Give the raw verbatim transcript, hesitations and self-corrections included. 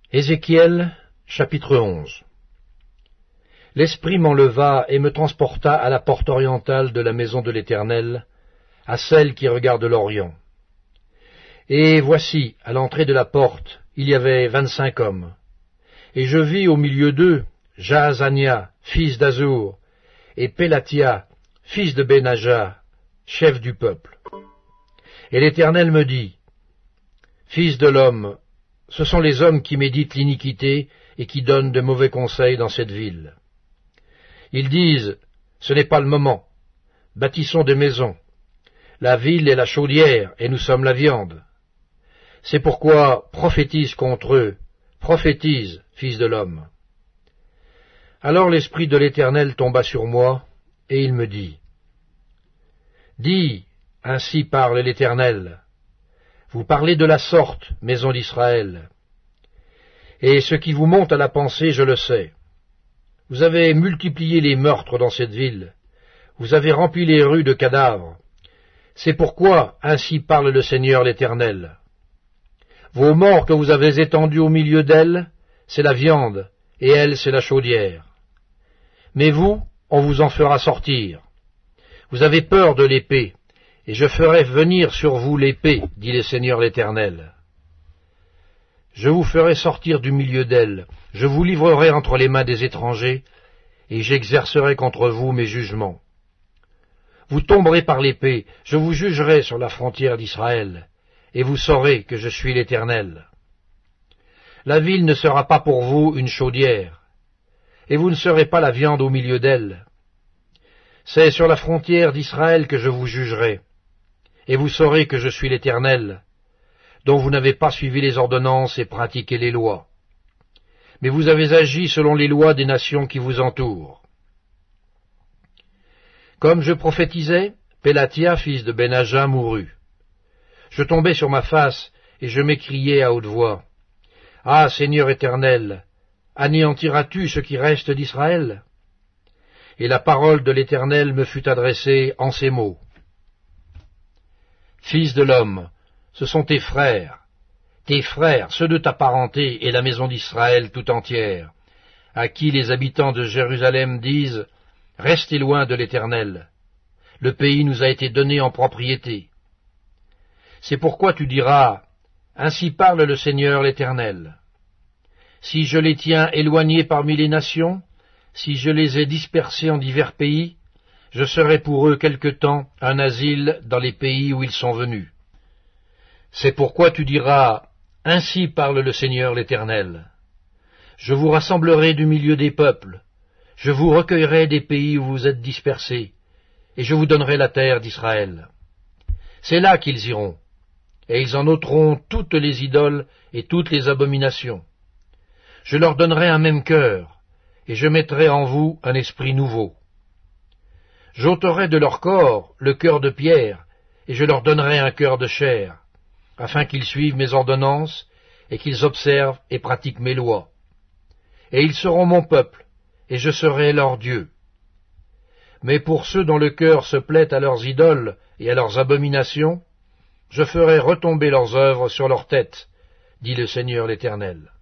Ézéchiel, chapitre onze. L'Esprit m'enleva et me transporta à la porte orientale de la maison de l'Éternel, à celle qui regarde l'Orient. Et voici, à l'entrée de la porte, il y avait vingt-cinq hommes. Et je vis au milieu d'eux Jaazania, fils d'Azur, et Pélatia, fils de Benaja, chef du peuple. Et l'Éternel me dit, « Fils de l'homme, ce sont les hommes qui méditent l'iniquité et qui donnent de mauvais conseils dans cette ville. Ils disent, ce n'est pas le moment, bâtissons des maisons. La ville est la chaudière et nous sommes la viande. C'est pourquoi prophétise contre eux, prophétise, fils de l'homme. » Alors l'Esprit de l'Éternel tomba sur moi, et il me dit, « Dis, ainsi parle l'Éternel. Vous parlez de la sorte, maison d'Israël. Et ce qui vous monte à la pensée, je le sais. Vous avez multiplié les meurtres dans cette ville. Vous avez rempli les rues de cadavres. C'est pourquoi, ainsi parle le Seigneur l'Éternel. Vos morts que vous avez étendus au milieu d'elles, c'est la viande, et elle, c'est la chaudière. Mais vous, on vous en fera sortir. Vous avez peur de l'épée, et je ferai venir sur vous l'épée, dit le Seigneur l'Éternel. Je vous ferai sortir du milieu d'elle, je vous livrerai entre les mains des étrangers, et j'exercerai contre vous mes jugements. Vous tomberez par l'épée, je vous jugerai sur la frontière d'Israël, et vous saurez que je suis l'Éternel. La ville ne sera pas pour vous une chaudière, et vous ne serez pas la viande au milieu d'elle. C'est sur la frontière d'Israël que je vous jugerai, et vous saurez que je suis l'Éternel, dont vous n'avez pas suivi les ordonnances et pratiqué les lois. Mais vous avez agi selon les lois des nations qui vous entourent. Comme je prophétisais, Pélatia, fils de Benaja, mourut. Je tombai sur ma face, et je m'écriai à haute voix, « Ah, Seigneur éternel, anéantiras-tu ce qui reste d'Israël ?» Et la parole de l'Éternel me fut adressée en ces mots. « Fils de l'homme, ce sont tes frères, tes frères, ceux de ta parenté et la maison d'Israël tout entière, à qui les habitants de Jérusalem disent, « Restez loin de l'Éternel, le pays nous a été donné en propriété. » C'est pourquoi tu diras, « Ainsi parle le Seigneur l'Éternel. Si je les tiens éloignés parmi les nations, si je les ai dispersés en divers pays, je serai pour eux quelque temps un asile dans les pays où ils sont venus. C'est pourquoi tu diras, « Ainsi parle le Seigneur l'Éternel. Je vous rassemblerai du milieu des peuples, je vous recueillerai des pays où vous êtes dispersés, et je vous donnerai la terre d'Israël. C'est là qu'ils iront, et ils en ôteront toutes les idoles et toutes les abominations. Je leur donnerai un même cœur, et je mettrai en vous un esprit nouveau. J'ôterai de leur corps le cœur de pierre, et je leur donnerai un cœur de chair, afin qu'ils suivent mes ordonnances, et qu'ils observent et pratiquent mes lois. Et ils seront mon peuple, et je serai leur Dieu. Mais pour ceux dont le cœur se plaît à leurs idoles et à leurs abominations, je ferai retomber leurs œuvres sur leurs têtes, dit le Seigneur l'Éternel.